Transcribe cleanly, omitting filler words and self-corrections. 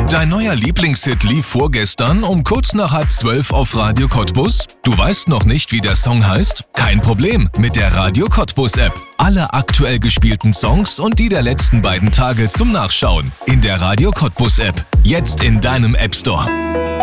Dein neuer Lieblingshit lief vorgestern um kurz nach 11:30 auf Radio Cottbus? Du weißt noch nicht, wie der Song heißt? Kein Problem, mit der Radio Cottbus App. Alle aktuell gespielten Songs und die der letzten beiden Tage zum Nachschauen. In der Radio Cottbus App. Jetzt in deinem App Store.